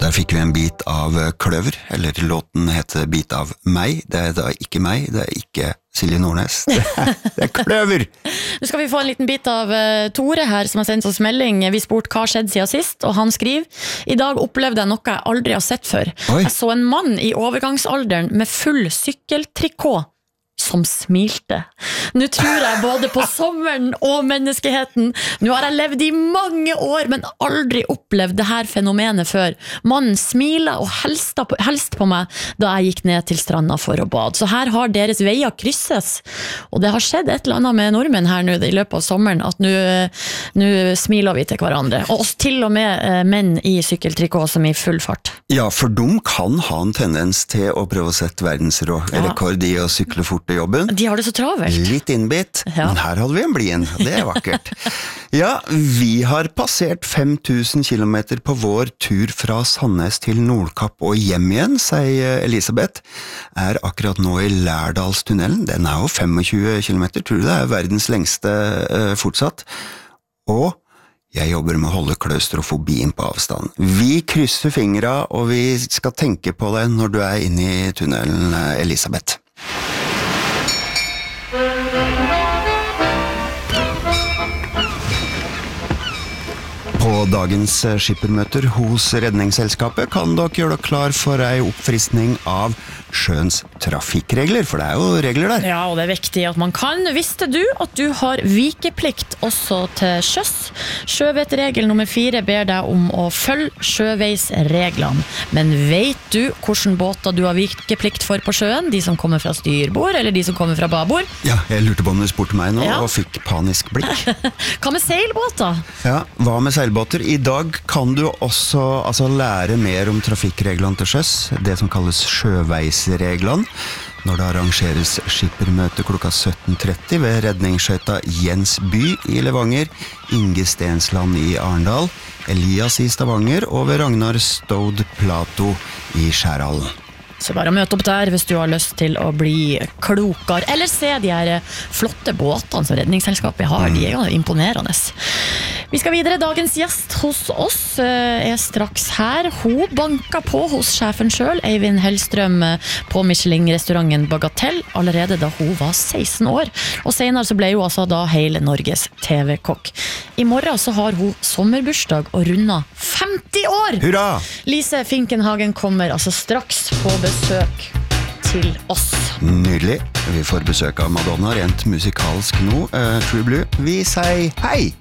Der fikk vi en bit av Kløver, eller låten heter Bit av meg. Det da ikke meg, det ikke Silje Nordnes. Det Kløver! Nå skal vi få en liten bit av Tore her, som har sendt oss melding. Vi spurte hva skjedde siden sist, og han skriver: I dag opplevde jeg noe jeg aldri har sett før. Oi. Jeg så en mann i overgangsalderen med full sykkeltrikot som smilte. Nå tror jeg både på sommeren og menneskeheten. Nå har jeg levd i mange år, men aldri opplevd det her fenomenet før. Mannen smilet og helst på meg da jeg gikk ned til stranda for å bade. Så her har deres veier krysses. Og det har skjedd et eller annet med nordmenn her nå i løpet av sommeren, at nå smiler vi til hverandre. Og oss til og med menn i sykkeltrikot som i full fart. Ja, for de kan ha en tendens til å prøve å sette verdensrekord i å sykle fort til jobben. De har det så travelt. Litt innbitt, Ja. men her hadde vi en blien, det vakkert. Ja, vi har passert 5000 kilometer på vår tur fra Sandnes til Nordkapp og hjem igjen, sier Elisabeth. Akkurat nå i Lærdalstunnelen, den jo 25 kilometer, tror du det verdens lengste fortsatt. Og jeg jobber med å holde klaustrofobien på avstand. Vi krysser fingra, og vi skal tenke på det når du inne i tunnelen, Elisabeth. På dagens skippermøter hos Redningsselskapet kan dere gjøre dere klar for en oppfriskning av sjøens trafikkregler, for det jo regler der. Ja, og det viktig at man kan. Visste du at du har vikeplikt også til sjøs? Sjøvettregel nummer 4 ber deg om å følge sjøveisreglene. Men vet du hvilke båter du har vikeplikt for på sjøen? De som kommer fra styrbord, eller de som kommer fra babord? Ja, jeg lurte på om du spurte meg nå, Ja. og fikk panisk blikk. Hva med seilbåter? Ja, hva med seilbåter? I dag kan du også lære mer om trafikkreglene til sjøs, det som kalles sjøveisreglene, når det arrangeres skippermøte klokka 17:30 ved redningsskøyta Jens By i Levanger, Inge Stensland i Arendal, Elias i Stavanger og ved Ragnar Stod Plato i Skjærhallen. Så bare møte opp der hvis du har lyst til å bli klokere, eller se de her flotte båtene som Redningsselskapet har. De jo imponerende. Vi skal videre. Dagens gjest hos oss straks her. Hun banket på hos sjefen selv, Eivind Hellstrøm, på Michelin-restauranten Bagatell allerede da hun var 16 år. Og senere så ble hun altså da hele Norges TV-kokk. I morgen så har hun sommerbursdag og rundet 50 år! Hurra! Lise Finkenhagen kommer altså straks på besøk til oss. Nydelig. Vi får besøk av Madonna, rent musikalsk nå. True Blue. Vi sier hei!